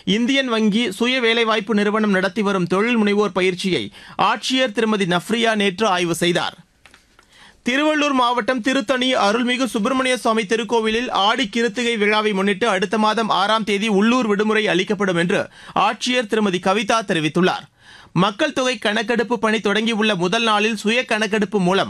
Indian வங்கி சுய வேலைவாய்ப்பு நிறுவனம் நடத்தி வரும் தொழில் முனைவோர் பயிற்சியை ஆட்சியர் திருமதி நஃப்ரியா நேற்று ஆய்வு செய்தார். திருவள்ளூர் மாவட்டம் திருத்தணி அருள்மிகு சுப்பிரமணிய சுவாமி திருக்கோவிலில் ஆடி கிருத்திகை விழாவை முன்னிட்டு அடுத்த மாதம் 6ஆம் தேதி உள்ளூர் விடுமுறை அளிக்கப்படும் என்று ஆட்சியர் திருமதி கவிதா தெரிவித்துள்ளார். மக்கள் தொகை கணக்கெடுப்பு பணி தொடங்கியுள்ள முதல் நாளில் சுய கணக்கெடுப்பு மூலம்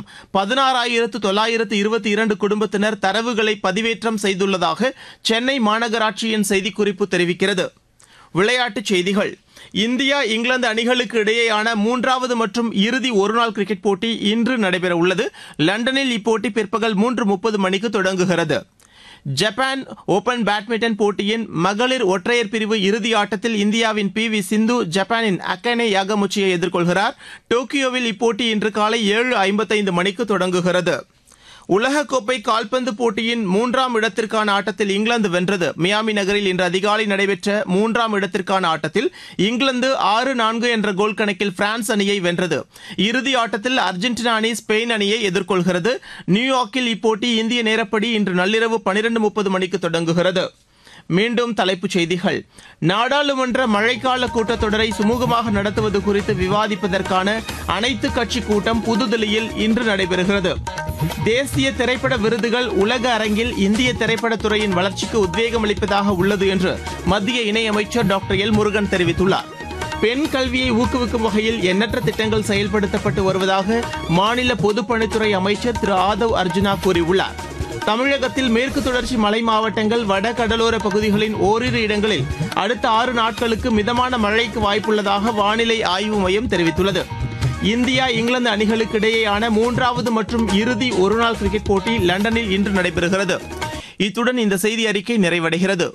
16,922 குடும்பத்தினர் தரவுகளை பதிவேற்றம் செய்துள்ளதாக சென்னை மாநகராட்சியின் செய்திக்குறிப்பு தெரிவிக்கிறது. விளையாட்டுச் செய்திகள். இந்தியா இங்கிலாந்து அணிகளுக்கு இடையேயான 3வது மற்றும் இறுதி ஒருநாள் கிரிக்கெட் போட்டி இன்று நடைபெறவுள்ளது. லண்டனில் இப்போட்டி பிற்பகல் 3:30 மணிக்கு தொடங்குகிறது. ஜப்பான் ஓபன் பேட்மிண்டன் போட்டியின் மகளிர் ஒற்றையர் பிரிவு இறுதி ஆட்டத்தில் இந்தியாவின் PV சிந்து ஜப்பானின் அகானே யாகமுச்சியை எதிர்கொள்கிறார். டோக்கியோவில் இப்போட்டி இன்று காலை 7:55 மணிக்கு தொடங்குகிறது. உலகக்கோப்பை கால்பந்து போட்டியின் 3ஆம் இடத்திற்கான ஆட்டத்தில் இங்கிலாந்து வென்றது. மியாமி நகரில் இன்று அதிகாலை நடைபெற்ற 3ஆம் இடத்திற்கான ஆட்டத்தில் இங்கிலாந்து 6-4 என்ற கோல் கணக்கில் பிரான்ஸ் அணியை வென்றது. இறுதி ஆட்டத்தில் அர்ஜென்டினா அணி ஸ்பெயின் அணியை எதிர்கொள்கிறது. நியூயார்க்கில் இப்போட்டி இந்திய நேரப்படி இன்று நள்ளிரவு 12:30 மணிக்கு தொடங்குகிறது. மீண்டும் தலைப்புச் செய்திகள். நாடாளுமன்ற மழைக்கால கூட்டத்தொடரை சுமூகமாக நடத்துவது குறித்து விவாதிப்பதற்கான அனைத்துக் கட்சி கூட்டம் புதுதில்லியில் இன்று நடைபெறுகிறது. தேசிய திரைப்பட விருதுகள் உலக அரங்கில் இந்திய திரைப்படத்துறையின் வளர்ச்சிக்கு உத்வேகம் அளிப்பதாக உள்ளது என்று மத்திய இணையமைச்சர் டாக்டர் எல். முருகன் தெரிவித்துள்ளார். பெண் கல்வியை ஊக்குவிக்கும் வகையில் எண்ணற்ற திட்டங்கள் செயல்படுத்தப்பட்டு வருவதாக மாநில பொதுப்பணித்துறை அமைச்சர் திரு ஆதவ் அர்ஜுனா கூறியுள்ளார். தமிழகத்தில் மேற்கு தொடர்ச்சி மலை மாவட்டங்கள், வட கடலோர பகுதிகளின் ஓரிரு இடங்களில் அடுத்த 6 நாட்களுக்கு மிதமான மழைக்கு வாய்ப்புள்ளதாக வானிலை ஆய்வு மையம் தெரிவித்துள்ளது. இந்தியா இங்கிலாந்து அணிகளுக்கு இடையேயான 3வது மற்றும் இறுதி ஒருநாள் கிரிக்கெட் போட்டி லண்டனில் இன்று நடைபெறுகிறது. இத்துடன் இந்த செய்தி அறிக்கை நிறைவடைகிறது.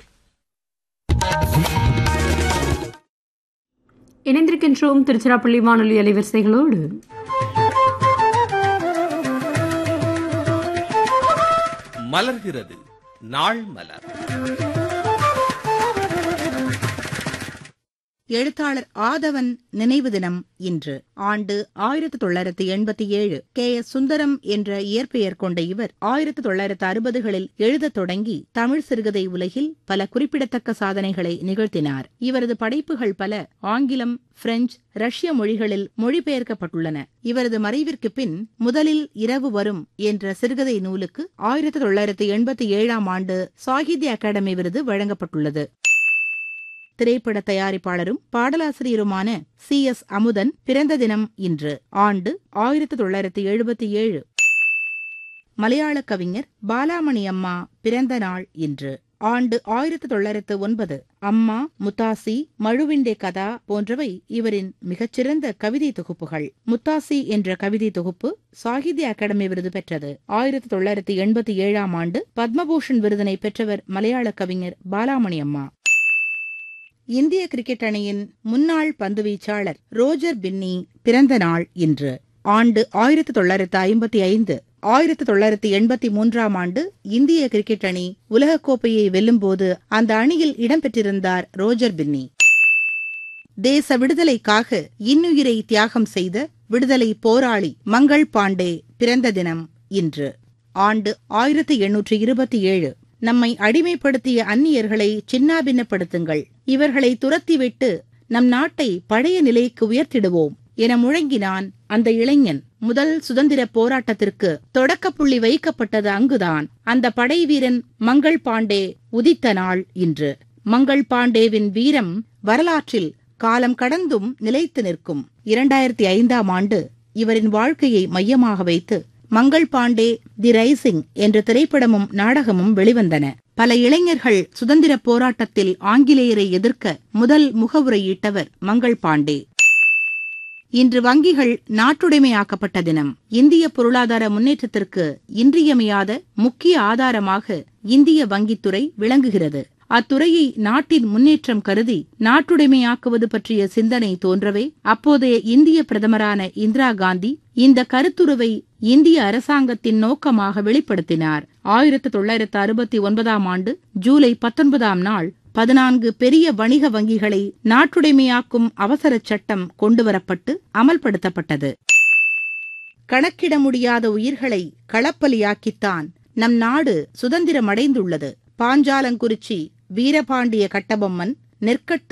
இணைந்திருக்கின்றோம் திருச்சிராப்பள்ளி வானொலி அலைவரிசைகளோடு. மலர்கிறது நாள் மலர். எழுத்தாளர் ஆதவன் நினைவு தினம் இன்று. ஆண்டு 1987. K.S. சுந்தரம் என்ற இயற்பெயர் கொண்ட இவர் 1960களில் எழுதத் தொடங்கி தமிழ் சிறுகதை உலகில் பல குறிப்பிடத்தக்க சாதனைகளை நிகழ்த்தினார். இவரது படைப்புகள் பல ஆங்கிலம், பிரெஞ்சு, ரஷ்ய மொழிகளில் மொழிபெயர்க்கப்பட்டுள்ளன. இவரது மறைவிற்கு பின் முதலில் இரவு வரும் என்ற சிறுகதை நூலுக்கு 1987ஆம் ஆண்டு சாகித்ய அகாடமி விருது வழங்கப்பட்டுள்ளது. திரைப்பட தயாரிப்பாளரும் பாடலாசிரியருமான C.S. அமுதன் பிறந்த தினம் இன்று. ஆண்டு 1977. மலையாள கவிஞர் பாலாமணி அம்மா பிறந்த நாள் இன்று. ஆண்டு 1909. அம்மா, முத்தாசி, மழுவிண்டே கதா போன்றவை இவரின் மிகச்சிறந்த கவிதை தொகுப்புகள். முத்தாசி என்ற கவிதை தொகுப்பு சாகித்ய அகாடமி விருது பெற்றது. 1987ஆம் ஆண்டு பத்மபூஷன் விருதினை பெற்றவர் மலையாள கவிஞர் பாலாமணி அம்மா. இந்திய கிரிக்கெட் அணியின் முன்னாள் பந்துவீச்சாளர் ரோஜர் பின்னி பிறந்த நாள் இன்று. ஆண்டு 1955. 1983ஆம் ஆண்டு இந்திய கிரிக்கெட் அணி உலகக்கோப்பையை வெல்லும்போது அந்த அணியில் இடம்பெற்றிருந்தார் ரோஜர் பின்னி. தேச விடுதலைக்காக இன்னுயிரை தியாகம் செய்த விடுதலை போராளி மங்கள் பாண்டே பிறந்த தினம் இன்று. ஆண்டு 1827. நம்மை அடிமைப்படுத்திய அந்நியர்களை சின்னாபின்னப்படுத்துங்கள், இவர்களை துரத்திவிட்டு நம் நாட்டை பழைய நிலைக்கு உயர்த்திடுவோம் என முழங்கினான் அந்த இளைஞன். முதல் சுதந்திர போராட்டத்திற்கு தொடக்கப்புள்ளி வைக்கப்பட்டது அங்குதான். அந்த படை வீரன் மங்கள் பாண்டே உதித்த நாள் இன்று. மங்கள் பாண்டேவின் வீரம் வரலாற்றில் காலம் கடந்தும் நிலைத்து நிற்கும். 2005ஆம் ஆண்டு இவரின் வாழ்க்கையை மையமாக வைத்து மங்கள் பாண்டே தி ரைசிங் என்ற திரைப்படமும் நாடகமும் வெளிவந்தன. பல இளைஞர்கள் சுதந்திர போராட்டத்தில் ஆங்கிலேயரை எதிர்க்க முதல் முகவுரையிட்டவர் மங்கள் பாண்டே. இன்று வங்கிகள் நாட்டுடைமையாக்கப்பட்ட தினம். இந்திய பொருளாதார முன்னேற்றத்திற்கு இன்றியமையாத முக்கிய ஆதாரமாக இந்திய வங்கித்துறை விளங்குகிறது. அத்துறையை நாட்டின் முன்னேற்றம் கருதி நாட்டுடைமையாக்குவது பற்றிய சிந்தனை தோன்றவே அப்போதைய இந்திய பிரதமரான இந்திரா காந்தி இந்த கருத்துருவை இந்திய அரசாங்கத்தின் நோக்கமாக வெளிப்படுத்தினார். 1969ஆம் ஆண்டு ஜூலை 19ஆம் நாள் 14 பெரிய வணிக வங்கிகளை நாட்டுடைமையாக்கும் அவசர சட்டம் கொண்டுவரப்பட்டு அமல்படுத்தப்பட்டது. கணக்கிட முடியாத உயிர்களை களப்பலியாக்கித்தான் நம் நாடு சுதந்திரமடைந்துள்ளது. பாஞ்சாலங்குறிச்சி வீரபாண்டிய கட்டபொம்மன், நெற்கட்டு